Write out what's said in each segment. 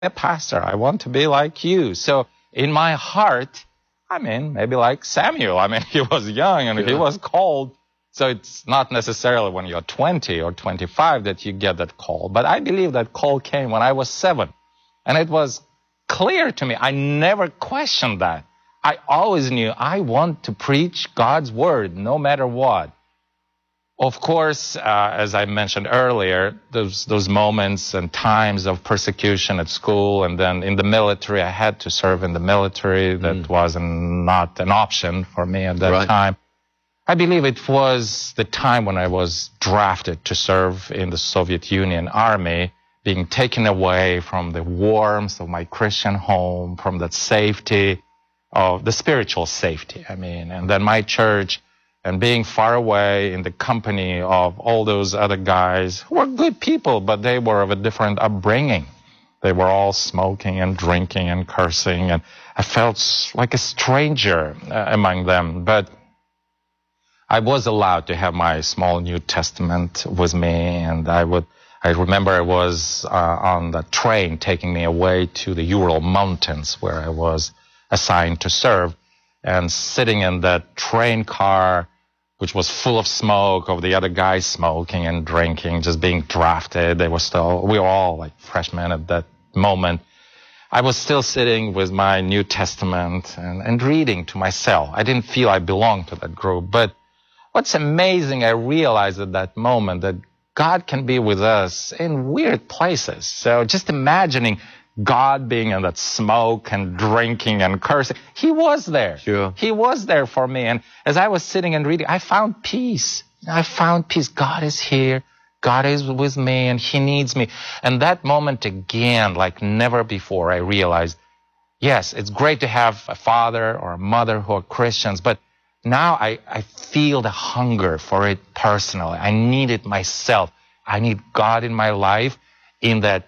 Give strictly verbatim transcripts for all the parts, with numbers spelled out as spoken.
a pastor. I want to be like you. So in my heart, I mean, maybe like Samuel. I mean, he was young and Sure. he was called. So it's not necessarily when you're twenty or twenty-five that you get that call. But I believe that call came when I was seven. And it was clear to me. I never questioned that. I always knew I want to preach God's word no matter what. Of course, uh, as I mentioned earlier, those those moments and times of persecution at school and then in the military, I had to serve in the military. That Mm. was not an option for me at that Right. time. I believe it was the time when I was drafted to serve in the Soviet Union Army, being taken away from the warmth of my Christian home, from that safety, of the spiritual safety, I mean, and then my church, and being far away in the company of all those other guys who were good people, but they were of a different upbringing. They were all smoking and drinking and cursing, and I felt like a stranger uh, among them. But I was allowed to have my small New Testament with me, and I would, I remember I was uh, on the train taking me away to the Ural Mountains where I was assigned to serve, and sitting in that train car, which was full of smoke, of the other guys smoking and drinking, just being drafted. They were still, we were all like freshmen at that moment. I was still sitting with my New Testament and, and reading to myself. I didn't feel I belonged to that group. But what's amazing, I realized at that moment that God can be with us in weird places. So just imagining God being in that smoke and drinking and cursing, he was there. Sure. He was there for me. And as I was sitting and reading, I found peace. I found peace. God is here. God is with me and he needs me. And that moment again, like never before, I realized, yes, it's great to have a father or a mother who are Christians, but now I, I feel the hunger for it personally. I need it myself. I need God in my life in that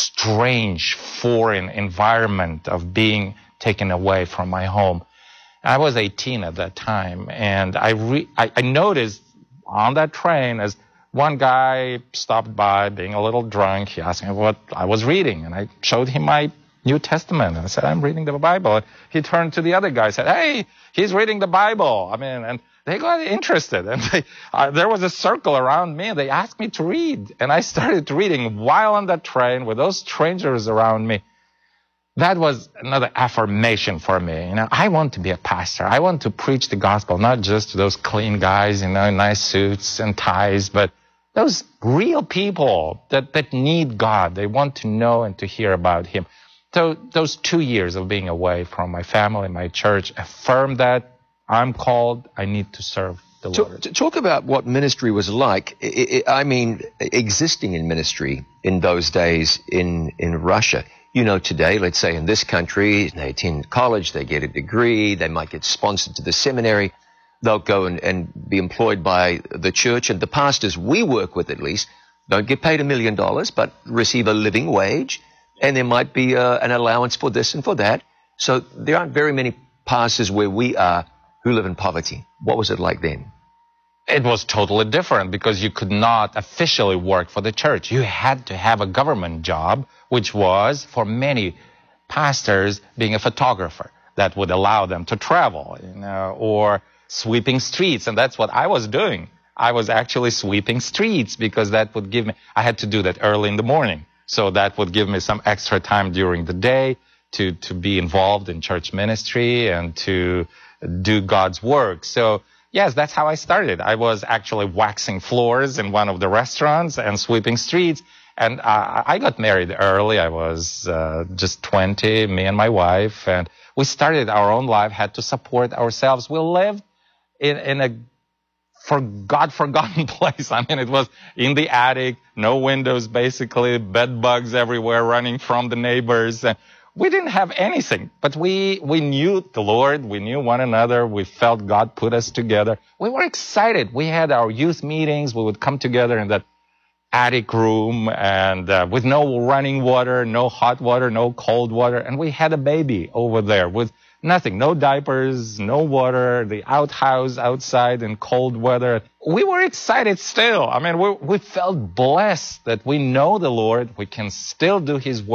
strange foreign environment of being taken away from my home. I was eighteen at that time, and I, re- I, I noticed on that train as one guy stopped by being a little drunk. He asked me what I was reading, and I showed him my New Testament, and I said, I'm reading the Bible. And he turned to the other guy and said, hey, he's reading the Bible. I mean, and they got interested, and they, uh, there was a circle around me, and they asked me to read, and I started reading while on that train with those strangers around me. That was another affirmation for me. You know, I want to be a pastor. I want to preach the gospel, not just to those clean guys, you know, in nice suits and ties, but those real people that, that need God. They want to know and to hear about him. So those two years of being away from my family, my church, affirmed that I'm called, I need to serve the Lord. Talk, talk about what ministry was like. I, I mean, existing in ministry in those days in, in Russia. You know, today, let's say in this country, they attend college, they get a degree, they might get sponsored to the seminary, they'll go and, and be employed by the church, and the pastors we work with at least don't get paid a million dollars, but receive a living wage, and there might be uh, an allowance for this and for that. So there aren't very many pastors where we are who live in poverty. What was it like then? It was totally different because you could not officially work for the church. You had to have a government job, which was, for many pastors, being a photographer. That would allow them to travel, you know, or sweeping streets. And that's what I was doing. I was actually sweeping streets because that would give me, I had to do that early in the morning. So that would give me some extra time during the day to, to be involved in church ministry and to do God's work. So yes, that's how I started. I was actually waxing floors in one of the restaurants and sweeping streets. And uh, I got married early. I was uh, just twenty, me and my wife. And we started our own life, had to support ourselves. We lived in, in a for God forgotten place. I mean, it was in the attic, no windows, basically, bed bugs everywhere running from the neighbors. And we didn't have anything, but we, we knew the Lord. We knew one another. We felt God put us together. We were excited. We had our youth meetings. We would come together in that attic room and uh, with no running water, no hot water, no cold water. And we had a baby over there with nothing, no diapers, no water, the outhouse outside in cold weather. We were excited still. I mean, we, we felt blessed that we know the Lord. We can still do his work.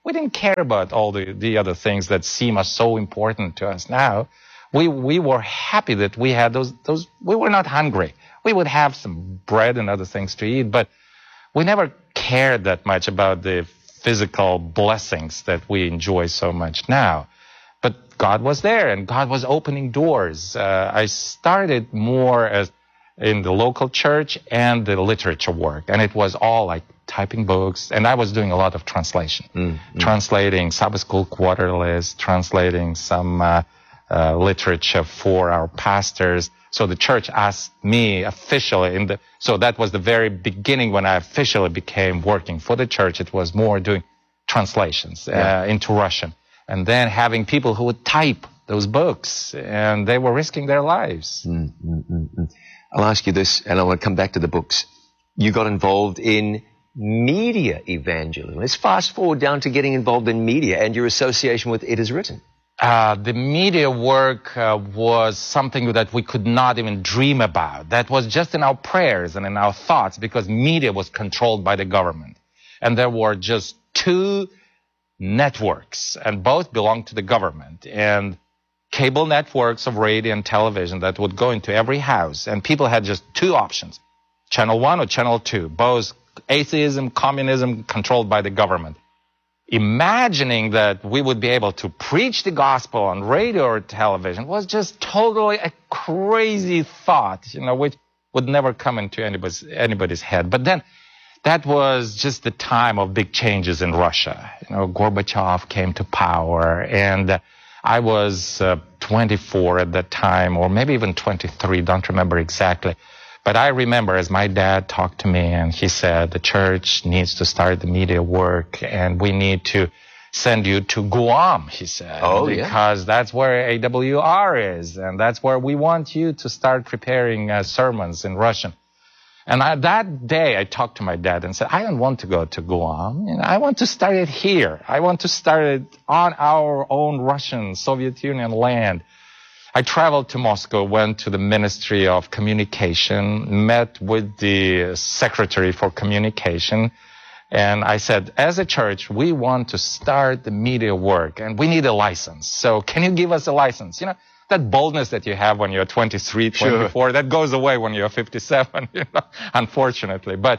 We didn't care about all the, the other things that seem as so important to us now. We, we were happy that we had those, those, we were not hungry. We would have some bread and other things to eat, but we never cared that much about the physical blessings that we enjoy so much now. But God was there, and God was opening doors. Uh, I started more as in the local church and the literature work, and it was all like typing books, and I was doing a lot of translation, mm, mm. translating Sabbath School Quarterlies, translating some uh, uh, literature for our pastors. So the church asked me officially, in the so that was the very beginning when I officially became working for the church. It was more doing translations yeah. uh, into Russian, and then having people who would type those books, and they were risking their lives. Mm, mm, mm, mm. I'll ask you this, and I want to come back to the books. You got involved in media evangelism. Let's fast forward down to getting involved in media and your association with It Is Written. Uh, the media work uh, was something that we could not even dream about. That was just in our prayers and in our thoughts, because media was controlled by the government. And there were just two networks, and both belonged to the government. And cable networks of radio and television that would go into every house. And people had just two options, channel one or channel two, both atheism, communism, controlled by the government. Imagining that we would be able to preach the gospel on radio or television was just totally a crazy thought, you know, which would never come into anybody's, anybody's head. But then that was just the time of big changes in Russia. You know, Gorbachev came to power, and uh, I was uh, twenty-four at that time, or maybe even twenty-three, don't remember exactly. But I remember as my dad talked to me, and he said, the church needs to start the media work, and we need to send you to Guam, he said. Oh, yeah. Because that's where A W R is, and that's where we want you to start preparing uh, sermons in Russian. And I, that day I talked to my dad and said, I don't want to go to Guam. You know, I want to start it here. I want to start it on our own Russian Soviet Union land. I traveled to Moscow, went to the Ministry of Communication, met with the Secretary for Communication, and I said, as a church, we want to start the media work, and we need a license. So can you give us a license? You know, that boldness that you have when you're twenty-three, twenty-four, sure. That goes away when you're fifty-seven, you know, unfortunately. But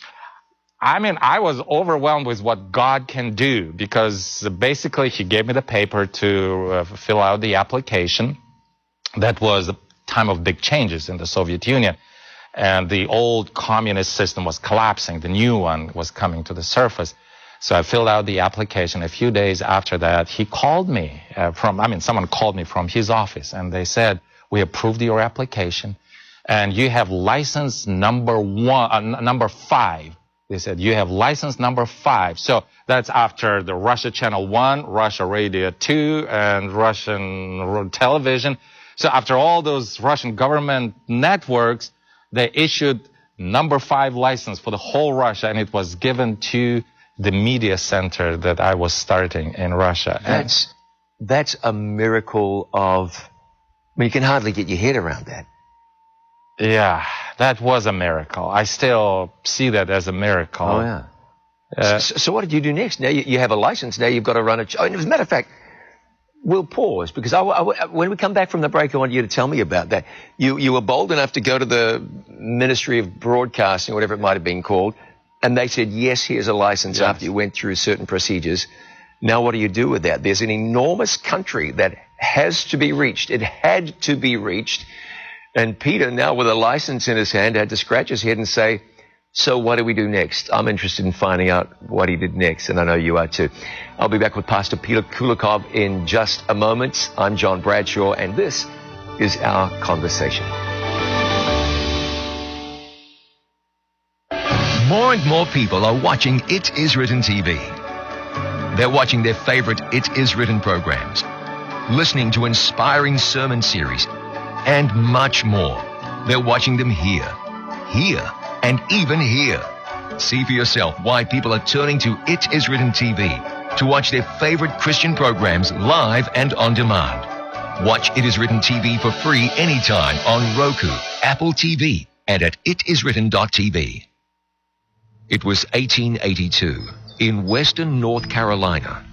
I mean, I was overwhelmed with what God can do, because basically he gave me the paper to uh, fill out the application. That was a time of big changes in the Soviet Union, and the old communist system was collapsing. The new one was coming to the surface. So I filled out the application. A few days after that, he called me uh, from, I mean, someone called me from his office, and they said, we approved your application, and you have license number one, uh, number five. They said, you have license number five. So that's after the Russia Channel one, Russia Radio two, and Russian television. So after all those Russian government networks, they issued number five license for the whole Russia, and it was given to the media center that I was starting in Russia. That's, that's a miracle of, I mean, you can hardly get your head around that. Yeah, that was a miracle. I still see that as a miracle. Oh, yeah. Uh, so, so what did you do next? Now you, you have a license. Now you've got to run a... Oh, as a matter of fact, we'll pause, because I, I, when we come back from the break, I want you to tell me about that. You, you were bold enough to go to the Ministry of Broadcasting, whatever it might have been called, and they said, yes, here's a license, yes, after you went through certain procedures. Now what do you do with that? There's an enormous country that has to be reached. It had to be reached. And Peter, now with a license in his hand, had to scratch his head and say, so what do we do next? I'm interested in finding out what he did next, and I know you are too. I'll be back with Pastor Peter Kulikov in just a moment. I'm John Bradshaw, and this is Our Conversation. More and more people are watching It Is Written T V. They're watching their favorite It Is Written programs, listening to inspiring sermon series, and much more. They're watching them here, here, and even here. See for yourself why people are turning to It Is Written T V to watch their favorite Christian programs live and on demand. Watch It Is Written T V for free anytime on Roku, Apple T V, and at it is written dot t v. It was eighteen eighty-two. in western North Carolina.